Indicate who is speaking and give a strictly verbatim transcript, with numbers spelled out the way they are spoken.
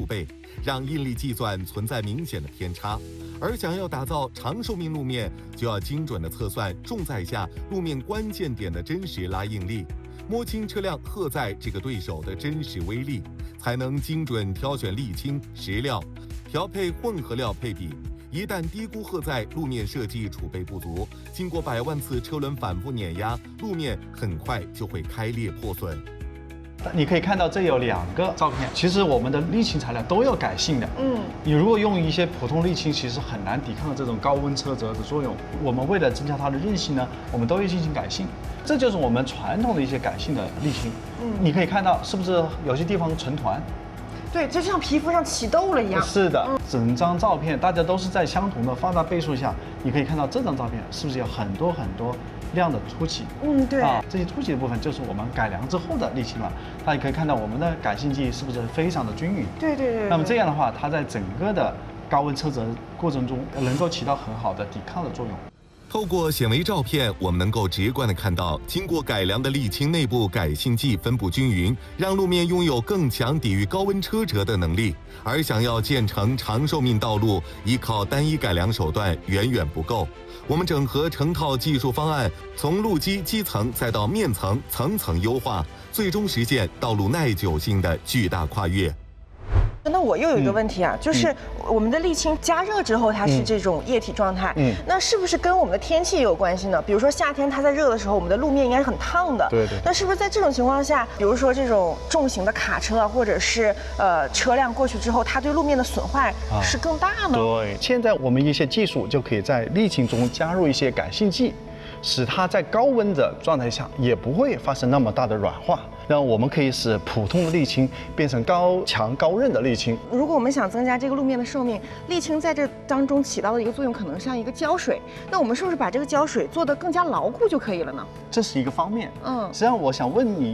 Speaker 1: 数倍，让应力计算存在明显的偏差。而想要打造长寿命路面，就要精准地测算重载下路面关键点的真实拉应力，摸清车辆荷载这个对手的真实威力，才能精准挑选沥青、石料，调配混合料配比。一旦低估荷载，路面设计储备不足，经过百万次车轮反复碾压，路面很快就会开裂破损。
Speaker 2: 你可以看到这有两个照片，其实我们的沥青材料都有改性的。
Speaker 3: 嗯，
Speaker 2: 你如果用一些普通沥青，其实很难抵抗这种高温车辙的作用。我们为了增加它的韧性呢，我们都会进行改性。这就是我们传统的一些改性的沥青。嗯，你可以看到是不是有些地方成团？
Speaker 3: 对，就像皮肤上起痘了一样。
Speaker 2: 是的，整张照片大家都是在相同的放大倍数下，你可以看到这张照片是不是有很多很多亮的凸起？
Speaker 3: 嗯，对
Speaker 2: 啊，这些凸起的部分就是我们改良之后的沥青了。大家可以看到我们的改性剂是不是非常的均匀？
Speaker 3: 对对 对, 对。
Speaker 2: 那么这样的话，它在整个的高温车辙过程中能够起到很好的抵抗的作用。
Speaker 1: 透过显微照片，我们能够直观地看到，经过改良的沥青内部改性剂分布均匀，让路面拥有更强抵御高温车辙的能力。而想要建成长寿命道路，依靠单一改良手段远远不够。我们整合成套技术方案，从路基基层再到面层，层层优化，最终实现道路耐久性的巨大跨越。
Speaker 3: 那我又有一个问题啊，嗯、就是我们的沥青加热之后，它是这种液体状态，嗯，那是不是跟我们的天气也有关系呢？比如说夏天它在热的时候，我们的路面应该是很烫的，
Speaker 2: 对对。
Speaker 3: 那是不是在这种情况下，比如说这种重型的卡车啊，或者是呃车辆过去之后，它对路面的损坏是更大呢？
Speaker 2: 啊、对，现在我们一些技术就可以在沥青中加入一些改性剂，使它在高温的状态下也不会发生那么大的软化。让我们可以使普通的沥青变成高强高韧的沥青。
Speaker 3: 如果我们想增加这个路面的寿命，沥青在这当中起到的一个作用，可能像一个胶水。那我们是不是把这个胶水做得更加牢固就可以了呢？
Speaker 2: 这是一个方面。
Speaker 3: 嗯，
Speaker 2: 实际上我想问你